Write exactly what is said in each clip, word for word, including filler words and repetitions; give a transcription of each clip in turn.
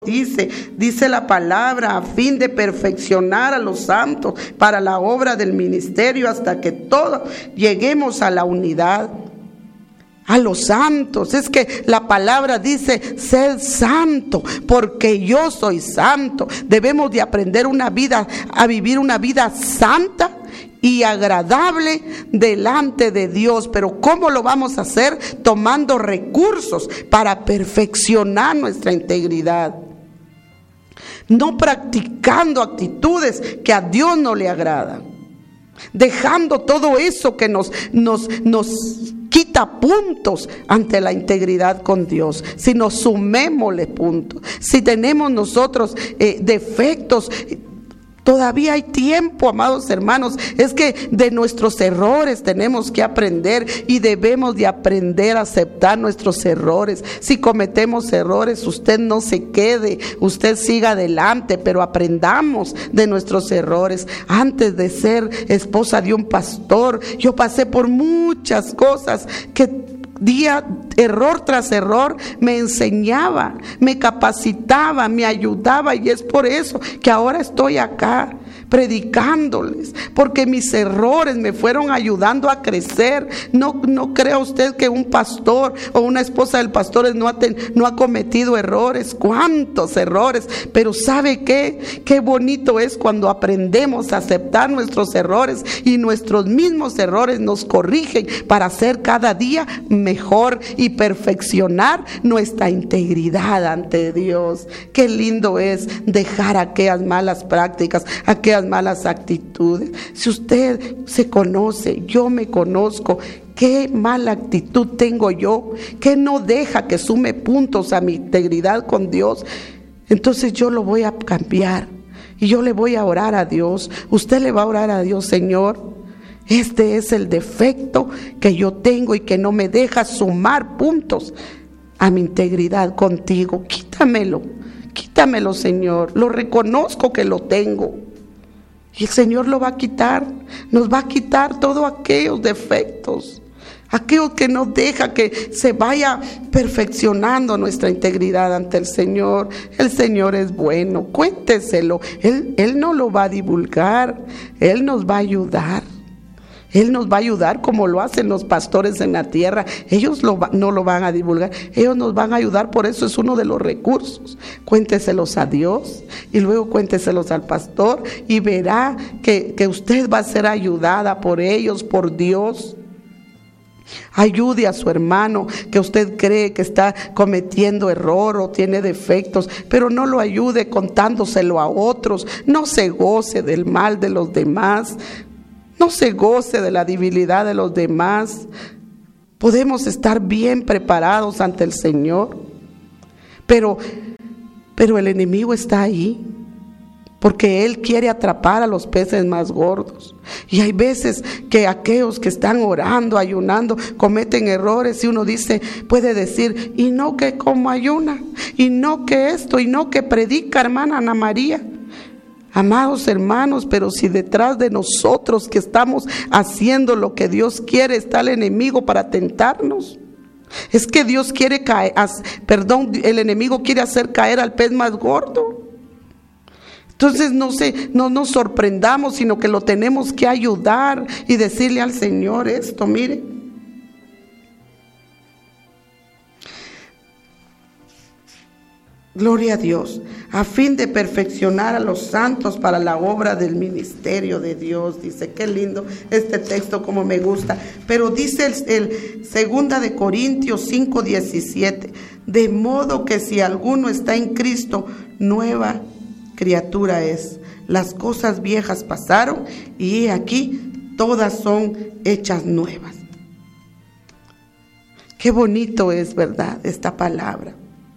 Dice, dice la palabra, a fin de perfeccionar a los santos para la obra del ministerio, hasta que todos lleguemos a la unidad. A los santos, es que la palabra dice, sed santo, porque yo soy santo. Debemos de aprender una vida, a vivir una vida santa y agradable delante de Dios. Pero ¿cómo lo vamos a hacer? Tomando recursos para perfeccionar nuestra integridad. No practicando actitudes que a Dios no le agradan. Dejando todo eso que nos, nos, nos quita puntos ante la integridad con Dios. Si nos sumémosle puntos. Si tenemos nosotros eh, defectos, todavía hay tiempo, amados hermanos. Es que de nuestros errores tenemos que aprender y debemos de aprender a aceptar nuestros errores. Si cometemos errores, usted no se quede, usted siga adelante, pero aprendamos de nuestros errores. Antes de ser esposa de un pastor, yo pasé por muchas cosas que día, error tras error, me enseñaba, me capacitaba, me ayudaba, y es por eso que ahora estoy acá predicándoles, porque mis errores me fueron ayudando a crecer. No, no crea usted que un pastor o una esposa del pastor no ha, ten, no ha cometido errores. ¿Cuántos errores? Pero ¿sabe qué? Qué bonito es cuando aprendemos a aceptar nuestros errores y nuestros mismos errores nos corrigen para ser cada día mejor y perfeccionar nuestra integridad ante Dios. Qué lindo es dejar aquellas malas prácticas, aquellas malas actitudes. Si usted se conoce, yo me conozco, qué mala actitud tengo yo, que no deja que sume puntos a mi integridad con Dios, entonces yo lo voy a cambiar y yo le voy a orar a Dios. Usted le va a orar a Dios: Señor, este es el defecto que yo tengo y que no me deja sumar puntos a mi integridad contigo. Quítamelo, quítamelo, Señor. Lo reconozco que lo tengo. Y el Señor lo va a quitar. Nos va a quitar todos aquellos defectos, aquellos que nos deja que se vaya perfeccionando nuestra integridad ante el Señor. El Señor es bueno, cuénteselo. Él, Él no lo va a divulgar, Él nos va a ayudar. Él nos va a ayudar como lo hacen los pastores en la tierra. Ellos lo, no lo van a divulgar, ellos nos van a ayudar. Por eso es uno de los recursos. Cuénteselos a Dios y luego cuénteselos al pastor, y verá que, que usted va a ser ayudada por ellos, por Dios. Ayude a su hermano que usted cree que está cometiendo error o tiene defectos, pero no lo ayude contándoselo a otros. No se goce del mal de los demás. No se goce de la debilidad de los demás. Podemos estar bien preparados ante el Señor, pero, pero el enemigo está ahí, porque él quiere atrapar a los peces más gordos. Y hay veces que aquellos que están orando, ayunando, cometen errores, y uno dice, puede decir, y no que como ayuna, y no que esto, y no que predica hermana Ana María. Amados hermanos, pero si detrás de nosotros que estamos haciendo lo que Dios quiere está el enemigo para tentarnos. Es que Dios quiere caer, perdón, el enemigo quiere hacer caer al pez más gordo. Entonces no se, no nos sorprendamos, sino que lo tenemos que ayudar y decirle al Señor esto, mire. Gloria a Dios, a fin de perfeccionar a los santos para la obra del ministerio de Dios. Dice, qué lindo este texto, como me gusta. Pero dice el, el segunda de Corintios cinco diecisiete, de modo que si alguno está en Cristo, nueva criatura es. Las cosas viejas pasaron y he aquí todas son hechas nuevas. Qué bonito es, ¿verdad?, esta palabra.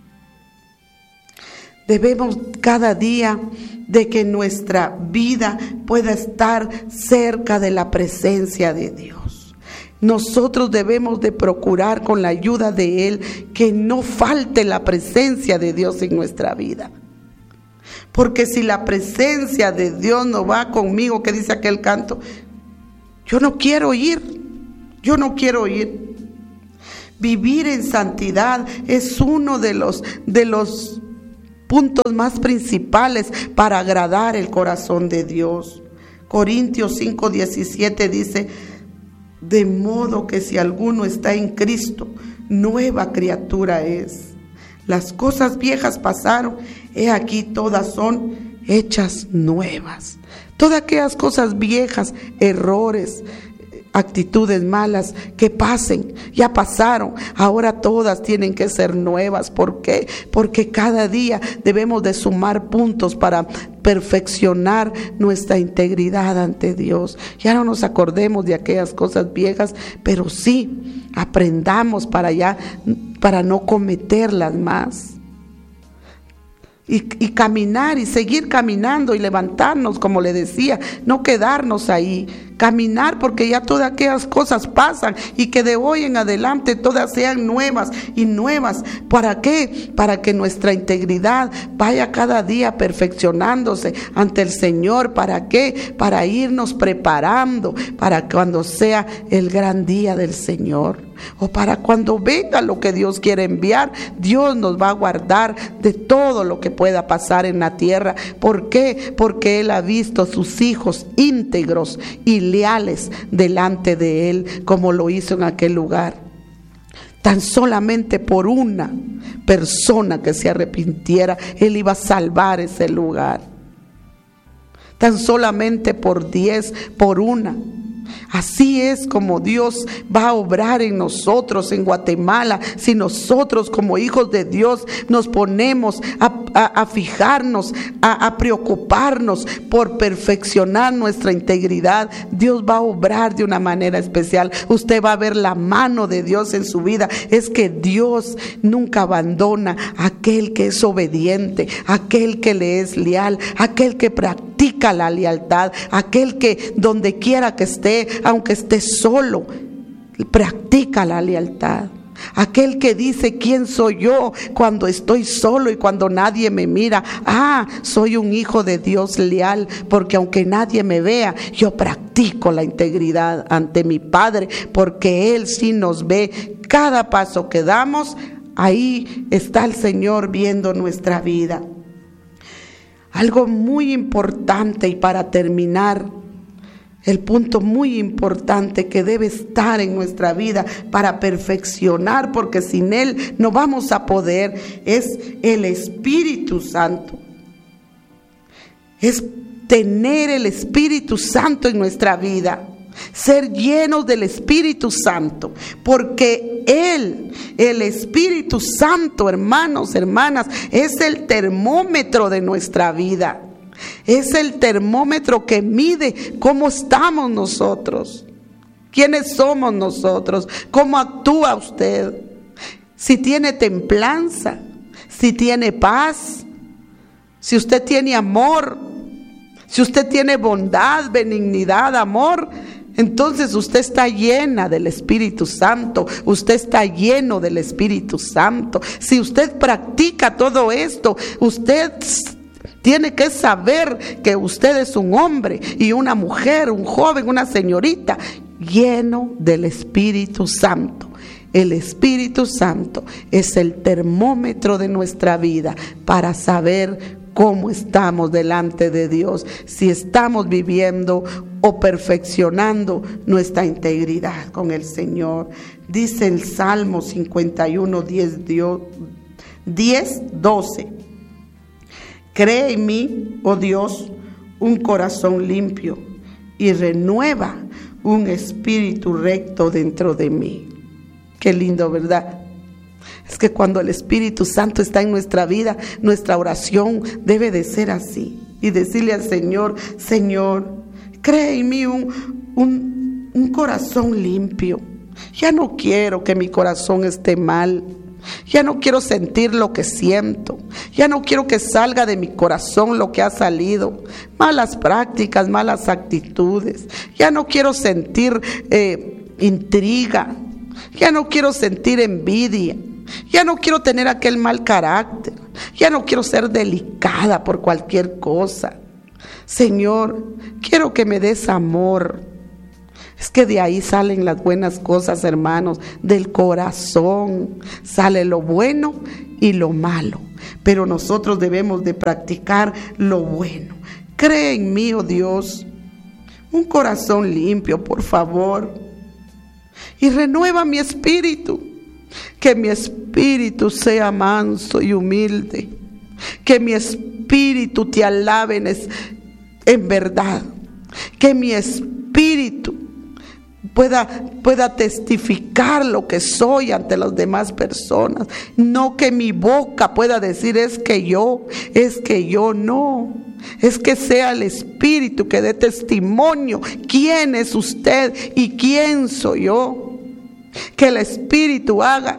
Debemos cada día de que nuestra vida pueda estar cerca de la presencia de Dios. Nosotros debemos de procurar, con la ayuda de Él, que no falte la presencia de Dios en nuestra vida. Porque si la presencia de Dios no va conmigo, que dice aquel canto, yo no quiero ir, yo no quiero ir. Vivir en santidad es uno de los, de los puntos más principales para agradar el corazón de Dios. Corintios cinco diecisiete dice: de modo que si alguno está en Cristo, nueva criatura es. Las cosas viejas pasaron, he aquí todas son hechas nuevas. Todas aquellas cosas viejas, errores, actitudes malas que pasen, ya pasaron, ahora todas tienen que ser nuevas. ¿Por qué? Porque cada día debemos de sumar puntos para perfeccionar nuestra integridad ante Dios. Ya no nos acordemos de aquellas cosas viejas, pero sí aprendamos para ya, para no cometerlas más. Y, y caminar y seguir caminando y levantarnos, como le decía, no quedarnos ahí, caminar, porque ya todas aquellas cosas pasan y que de hoy en adelante todas sean nuevas y nuevas. ¿Para qué? Para que nuestra integridad vaya cada día perfeccionándose ante el Señor. ¿Para qué? Para irnos preparando para cuando sea el gran día del Señor, o para cuando venga lo que Dios quiere enviar. Dios nos va a guardar de todo lo que pueda pasar en la tierra. ¿Por qué? Porque Él ha visto a sus hijos íntegros y leales delante de Él, como lo hizo en aquel lugar. Tan solamente por una persona que se arrepintiera, Él iba a salvar ese lugar. Tan solamente por diez, por una. Así es como Dios va a obrar en nosotros, en Guatemala, si nosotros como hijos de Dios nos ponemos a, a, a fijarnos, a, a preocuparnos por perfeccionar nuestra integridad. Dios va a obrar de una manera especial. Usted va a ver la mano de Dios en su vida. Es que Dios nunca abandona a aquel que es obediente, a aquel que le es leal, a aquel que practica la lealtad, a aquel que donde quiera que esté, aunque esté solo, practica la lealtad. Aquel que dice: ¿quién soy yo cuando estoy solo y cuando nadie me mira? Ah, soy un hijo de Dios leal, porque aunque nadie me vea, yo practico la integridad ante mi Padre, porque Él sí nos ve cada paso que damos. Ahí está el Señor viendo nuestra vida. Algo muy importante, y para terminar, el punto muy importante que debe estar en nuestra vida para perfeccionar, porque sin Él no vamos a poder, es el Espíritu Santo. Es tener el Espíritu Santo en nuestra vida, ser llenos del Espíritu Santo, porque Él, el Espíritu Santo, hermanos, hermanas, es el termómetro de nuestra vida. Es el termómetro que mide cómo estamos nosotros, quiénes somos nosotros, cómo actúa usted, si tiene templanza, si tiene paz, si usted tiene amor, si usted tiene bondad, benignidad, amor. Entonces usted está llena del Espíritu Santo, usted está lleno del Espíritu Santo. Si usted practica todo esto, usted tiene que saber que usted es un hombre y una mujer, un joven, una señorita, lleno del Espíritu Santo. El Espíritu Santo es el termómetro de nuestra vida para saber cómo estamos delante de Dios, si estamos viviendo o perfeccionando nuestra integridad con el Señor. Dice el Salmo cincuenta y uno, diez, doce. Cree en mí, oh Dios, un corazón limpio, y renueva un espíritu recto dentro de mí. Qué lindo, ¿verdad? Es que cuando el Espíritu Santo está en nuestra vida, nuestra oración debe de ser así. Y decirle al Señor: Señor, cree en mí un, un, un corazón limpio. Ya no quiero que mi corazón esté mal. Ya no quiero sentir lo que siento. Ya no quiero que salga de mi corazón lo que ha salido. Malas prácticas, malas actitudes. Ya no quiero sentir eh, intriga. Ya no quiero sentir envidia. Ya no quiero tener aquel mal carácter. Ya no quiero ser delicada por cualquier cosa. Señor, quiero que me des amor. Es que de ahí salen las buenas cosas, hermanos. Del corazón sale lo bueno y lo malo. Pero nosotros debemos de practicar lo bueno. Cree en mí, oh Dios, un corazón limpio, por favor. Y renueva mi espíritu. Que mi espíritu sea manso y humilde. Que mi espíritu te alabe en, en verdad. Que mi espíritu pueda, pueda testificar lo que soy ante las demás personas. No que mi boca pueda decir es que yo, es que yo no. Es que sea el espíritu que dé testimonio. ¿Quién es usted y quién soy yo? Que el espíritu haga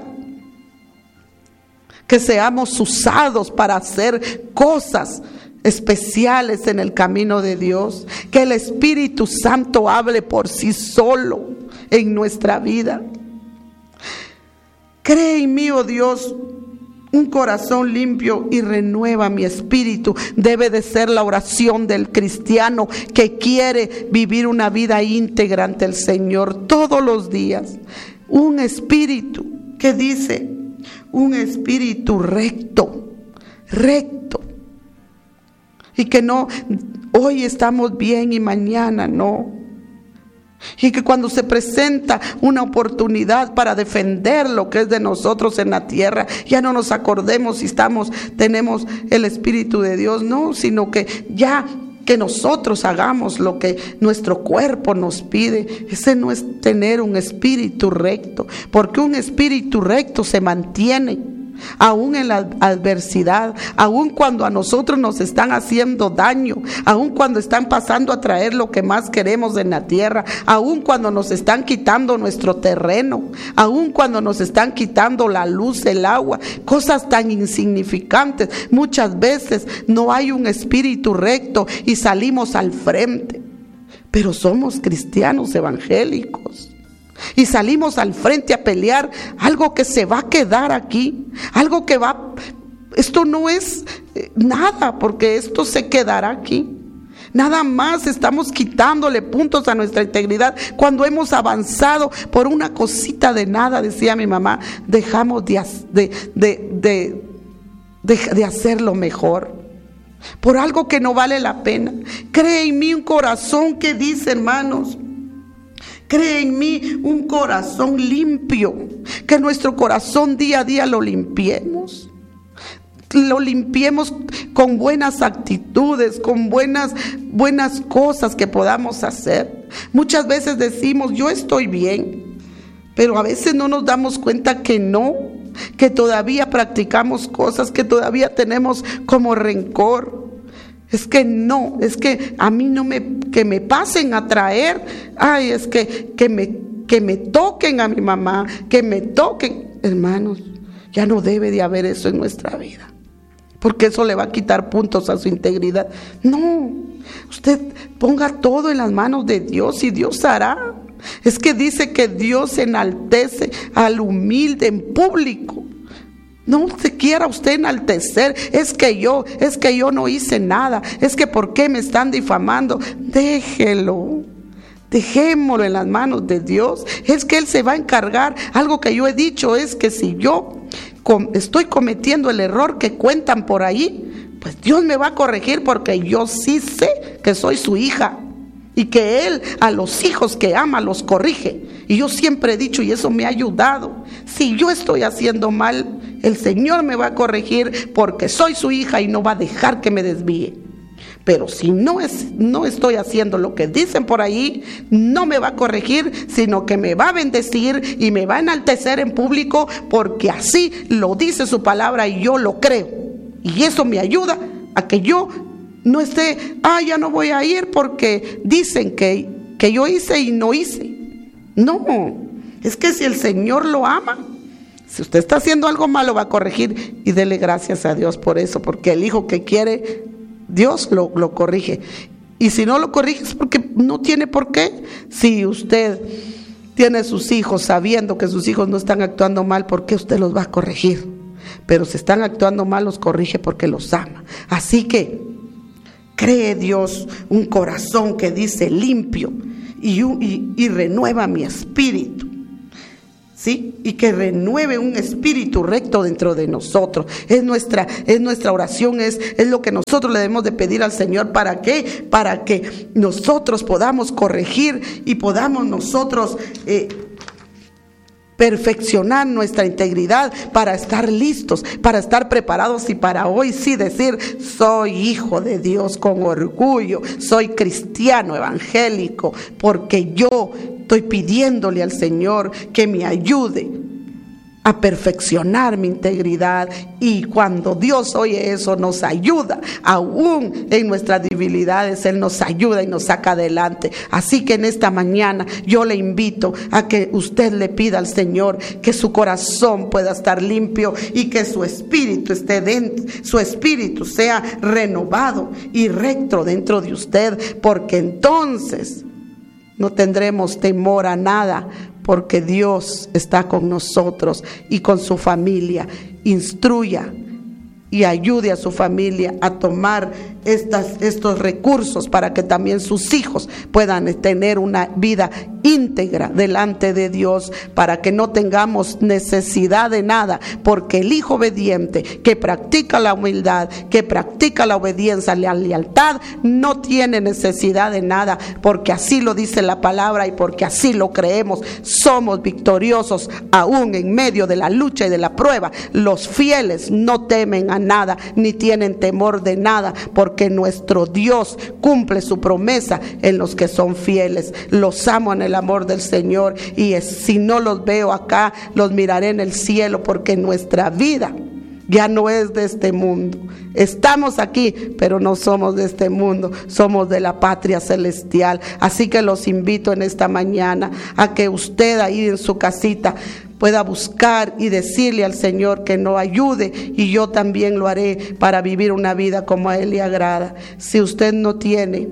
que seamos usados para hacer cosas especiales en el camino de Dios. Que el Espíritu Santo hable por sí solo en nuestra vida. Cree en mí, oh Dios, un corazón limpio y renueva mi espíritu. Debe de ser la oración del cristiano que quiere vivir una vida íntegra ante el Señor todos los días. Un espíritu que dice, un espíritu recto, recto. Y que no, hoy estamos bien y mañana no. Y que cuando se presenta una oportunidad para defender lo que es de nosotros en la tierra, ya no nos acordemos si estamos, tenemos el Espíritu de Dios, no, sino que ya que nosotros hagamos lo que nuestro cuerpo nos pide. Ese no es tener un espíritu recto, porque un espíritu recto se mantiene aún en la adversidad, aún cuando a nosotros nos están haciendo daño, aún cuando están pasando a traer lo que más queremos en la tierra, aún cuando nos están quitando nuestro terreno, aún cuando nos están quitando la luz, el agua, cosas tan insignificantes. Muchas veces no hay un espíritu recto y salimos al frente, pero somos cristianos evangélicos. Y salimos al frente a pelear algo que se va a quedar aquí, algo que va, esto no es nada, porque esto se quedará aquí. Nada más estamos quitándole puntos a nuestra integridad cuando hemos avanzado por una cosita de nada, decía mi mamá, dejamos de, de, de, de, de, de hacerlo mejor. Por algo que no vale la pena. Cree en mí un corazón que dice, hermanos, cree en mí un corazón limpio, que nuestro corazón día a día lo limpiemos, lo limpiemos con buenas actitudes, con buenas, buenas cosas que podamos hacer. Muchas veces decimos, yo estoy bien, pero a veces no nos damos cuenta que no, que todavía practicamos cosas, que todavía tenemos como rencor. Es que no, es que a mí no me, que me pasen a traer, ay, es que, que, me, que me toquen a mi mamá, que me toquen. Hermanos, ya no debe de haber eso en nuestra vida, porque eso le va a quitar puntos a su integridad. No, usted ponga todo en las manos de Dios y Dios hará. Es que dice que Dios enaltece al humilde en público. No se quiera usted enaltecer, es que yo, es que yo no hice nada, es que ¿por qué me están difamando? Déjelo, dejémoslo en las manos de Dios. Es que Él se va a encargar. Algo que yo he dicho es que si yo com- estoy cometiendo el error que cuentan por ahí, pues Dios me va a corregir, porque yo sí sé que soy su hija y que Él a los hijos que ama los corrige. Y yo siempre he dicho, y eso me ha ayudado, si yo estoy haciendo mal, el Señor me va a corregir porque soy su hija y no va a dejar que me desvíe. Pero si no, es, no estoy haciendo lo que dicen por ahí, no me va a corregir, sino que me va a bendecir y me va a enaltecer en público, porque así lo dice su palabra y yo lo creo. Y eso me ayuda a que yo no esté, ah, ya no voy a ir porque dicen que, que yo hice y no hice. No, es que si el Señor lo ama, si usted está haciendo algo malo, va a corregir, y dele gracias a Dios por eso, porque el hijo que quiere, Dios lo, lo corrige. Y si no lo corrige es porque no tiene por qué. Si usted tiene sus hijos sabiendo que sus hijos no están actuando mal, ¿por qué usted los va a corregir? Pero si están actuando mal, los corrige porque los ama. Así que cree Dios un corazón que dice limpio y, y, y renueva mi espíritu. ¿Sí? Y que renueve un espíritu recto dentro de nosotros. Es nuestra, es nuestra oración, es, es lo que nosotros le debemos de pedir al Señor. ¿Para qué? Para que nosotros podamos corregir y podamos nosotros eh, perfeccionar nuestra integridad para estar listos, para estar preparados y para hoy sí decir: soy hijo de Dios con orgullo, soy cristiano evangélico, porque yo estoy pidiéndole al Señor que me ayude a perfeccionar mi integridad. Y cuando Dios oye eso, nos ayuda, aún en nuestras debilidades, Él nos ayuda y nos saca adelante. Así que en esta mañana yo le invito a que usted le pida al Señor que su corazón pueda estar limpio y que su espíritu esté dentro, su espíritu sea renovado y recto dentro de usted, porque entonces no tendremos temor a nada, porque Dios está con nosotros y con su familia. Instruya y ayude a su familia a tomar estas, estos recursos para que también sus hijos puedan tener una vida íntegra delante de Dios, para que no tengamos necesidad de nada, porque el hijo obediente que practica la humildad, que practica la obediencia, la lealtad, no tiene necesidad de nada, porque así lo dice la palabra y porque así lo creemos. Somos victoriosos aún en medio de la lucha y de la prueba. Los fieles no temen a nada ni tienen temor de nada, porque nuestro Dios cumple su promesa en los que son fieles. Los amo en el amor del Señor, y es, si no los veo acá, los miraré en el cielo, porque nuestra vida ya no es de este mundo. Estamos aquí, pero no somos de este mundo, somos de la patria celestial. Así que los invito en esta mañana a que usted ahí en su casita pueda buscar y decirle al Señor que nos ayude, y yo también lo haré para vivir una vida como a Él le agrada. Si usted no tiene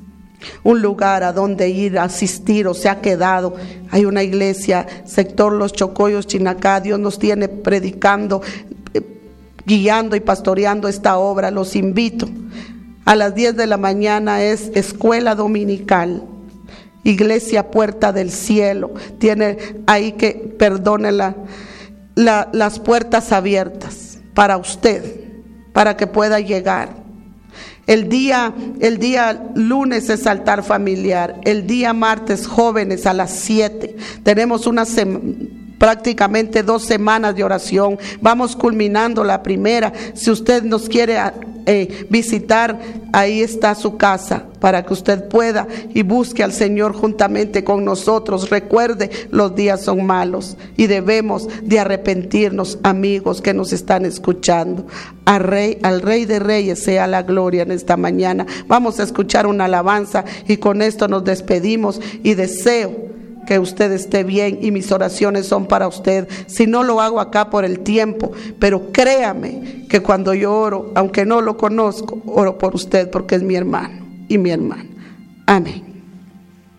un lugar a donde ir a asistir o se ha quedado, hay una iglesia, sector Los Chocollos, Chinacá. Dios nos tiene predicando, eh, guiando y pastoreando esta obra. Los invito. A las diez de la mañana es escuela dominical, Iglesia Puerta del Cielo. Tiene ahí que, perdone, la, la, las puertas abiertas para usted, para que pueda llegar. El día, el día lunes es altar familiar. El día martes jóvenes a las siete. Tenemos una semana, prácticamente dos semanas de oración. Vamos culminando la primera. Si usted nos quiere eh, visitar, ahí está su casa para que usted pueda y busque al Señor juntamente con nosotros. Recuerde, los días son malos y debemos de arrepentirnos, amigos que nos están escuchando. Al Rey, al Rey de Reyes sea la gloria en esta mañana. Vamos a escuchar una alabanza y con esto nos despedimos, y deseo que usted esté bien, y mis oraciones son para usted. Si no lo hago acá por el tiempo, pero créame que cuando yo oro, aunque no lo conozco, oro por usted, porque es mi hermano y mi hermana. Amén.